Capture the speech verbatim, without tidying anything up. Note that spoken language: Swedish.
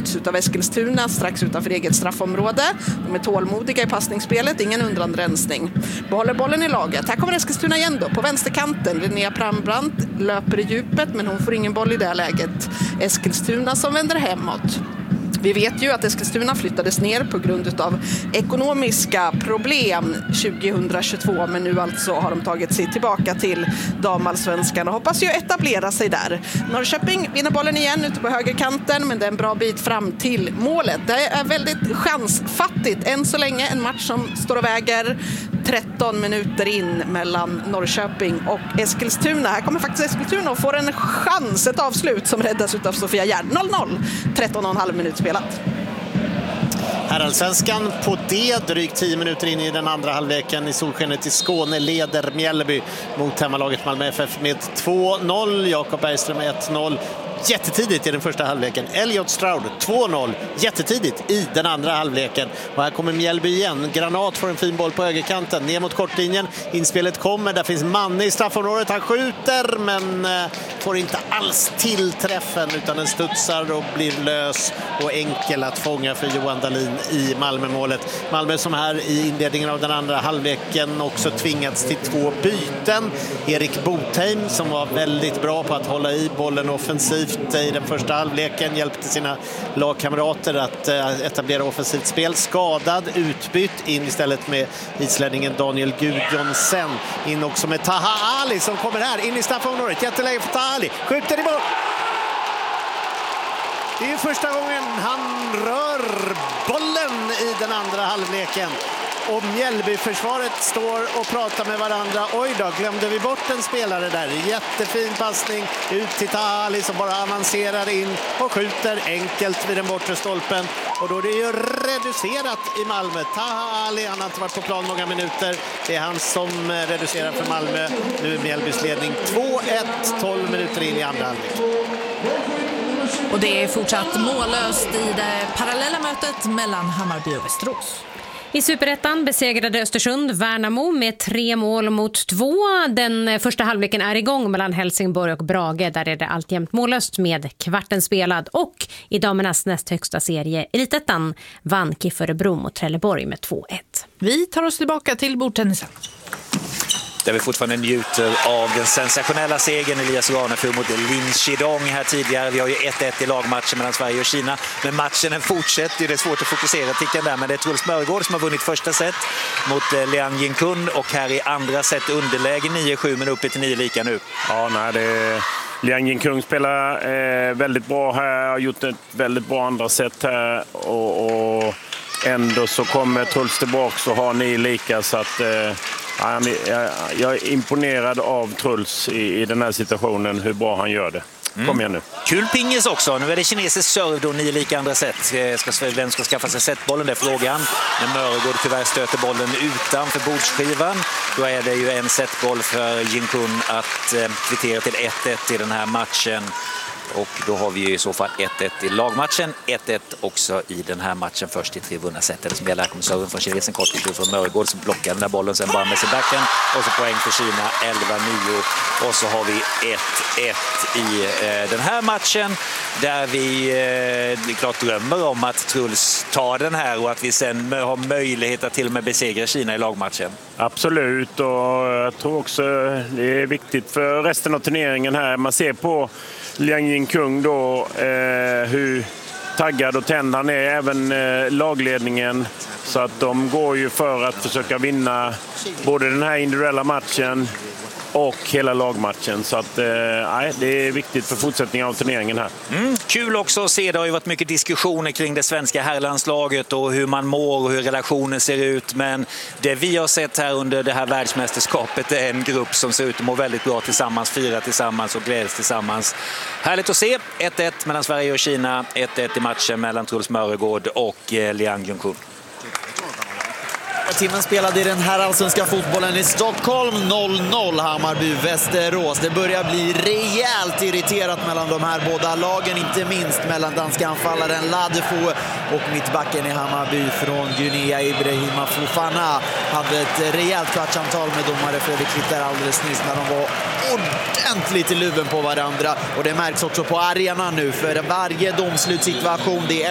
bryts ut av Eskilstuna strax utanför eget straffområde. De är tålmodiga i passningsspelet, ingen undranrensning. Behåller bollen i laget. Här kommer Eskilstuna igen då, på vänsterkanten. Linnea Prambrandt löper i djupet, men hon får ingen boll i det läget. Eskilstuna som vänder hemåt. Vi vet ju att Eskilstuna flyttades ner på grund av ekonomiska problem tjugohundratjugotvå, men nu alltså har de tagit sig tillbaka till damallsvenskan och hoppas ju etablera sig där. Norrköping vinner bollen igen ute på högerkanten, men det är en bra bit fram till målet. Det är väldigt chansfattigt än så länge, en match som står och väger tretton minuter in mellan Norrköping och Eskilstuna. Här kommer faktiskt Eskilstuna och får en chans, ett avslut som räddas av Sofia Gärd. noll noll, tretton och en halv minut spelat. Herrallsvenskan på det, drygt tio minuter in i den andra halvleken i solskenet i Skåne leder Mjällby mot hemmalaget Malmö F F med två noll. Jakob Bergström ett noll. Jättetidigt i den första halvleken. Elliot Stroud två noll. Jättetidigt i den andra halvleken. Och här kommer Mjällby igen. Granat får en fin boll på högerkanten. Ner mot kortlinjen. Inspelet kommer. Där finns Manne i straffområdet. Han skjuter men eh, får inte alls till träffen utan den studsar och blir lös och enkel att fånga för Johan Dahlin i Malmö-målet. Malmö som här i inledningen av den andra halvleken också tvingats till två byten. Erik Botheim som var väldigt bra på att hålla i bollen offensivt i den första halvleken, hjälpte sina lagkamrater att etablera offensivt spel. Skadad, utbytt, in istället med islänningen Daniel Gudjonsen. In också med Taha Ali som kommer här in i straffområdet. Jätteläge för Taha Ali. Skjuter i mål. Det är första gången han rör bollen i den andra halvleken. Och Mjällby-försvaret står och pratar med varandra. Oj då, glömde vi bort en spelare där. Jättefin passning ut till Tahali som bara avancerar in och skjuter enkelt vid den bortre stolpen. Och då är det ju reducerat i Malmö. Tahali, han har inte varit på plan många minuter. Det är han som reducerar för Malmö. Nu är Mjällbys ledning två ett, tolv minuter in i andra halvlek. Och det är fortsatt mållöst i det parallella mötet mellan Hammarby och Västerås. I Superettan besegrade Östersund Värnamo med tre mål mot två. Den första halvleken är igång mellan Helsingborg och Brage. Där är det alltjämt mållöst med kvarten spelad. Och i damernas näst högsta serie Elitettan vann K I F Örebro mot Trelleborg med två ett. Vi tar oss tillbaka till bordtennisen. Där vi fortfarande njuter av den sensationella segern Elias Ranefur mot Lin Chidong här tidigare. Vi har ju ett ett i lagmatchen mellan Sverige och Kina. Men matchen den fortsätter. Det är svårt att fokusera ticken där. Men det är Truls Mörgård som har vunnit första set mot Liang Jinkun. Och här i andra set underläge nio sju men uppe till nio lika nu. Ja, nej, det är... Liang Jinkun spelar eh, väldigt bra här. Har gjort ett väldigt bra andra set här. Och... och... Ändå så kommer Truls tillbaka och har ni lika så att eh, jag, jag är imponerad av Truls i, i den här situationen, hur bra han gör det. Mm. Kom igen nu. Kul pingis också. Nu är det kinesisk serve då, nio lika andra set. Ska, vem ska skaffa sig setbollen, det är frågan. Men Mörgård tyvärr stöter bollen utanför bordsskivan. Då är det ju en setboll för Jinkun att eh, kvittera till ett ett i den här matchen. Och då har vi ju i så fall ett ett i lagmatchen, ett ett också i den här matchen först i tre vunna set. Som jag lär kommer serven från kinesen, kort och från Mörgård som blockar den där bollen, sen bara med sig backen och så poäng för Kina, elva nio. Och så har vi ett ett i eh, den här matchen där vi eh, klart drömmer om att Truls tar den här och att vi sen har möjlighet att till och med besegra Kina i lagmatchen. Absolut, och jag tror också det är viktigt för resten av turneringen här. Man ser på Liang Jinkun då eh, hur taggad och tänd han är, även eh, lagledningen, så att de går ju för att försöka vinna både den här individuella matchen och hela lagmatchen, så att eh, det är viktigt för fortsättningen av turneringen här. Mm, kul också att se, det har ju varit mycket diskussioner kring det svenska herrlandslaget och hur man mår och hur relationen ser ut, men det vi har sett här under det här världsmästerskapet är en grupp som ser ut att må väldigt bra tillsammans, fira tillsammans och glädjas tillsammans. Härligt att se, ett ett mellan Sverige och Kina, ett ett i matchen mellan Truls Mörgård och eh, Liang Jinkun. Timmen spelade i den här allsvenska fotbollen i Stockholm, noll noll Hammarby-Västerås. Det börjar bli rejält irriterat mellan de här båda lagen, inte minst mellan danska anfallaren Ladefo och mittbacken i Hammarby från Guinea, Ibrahima Fofana. Hade ett rejält kvartsamtal med domare Fredrik Litter alldeles nyss när de var ordentligt i luven på varandra. Och det märks också på arenan nu, för varje domslutsituation, det är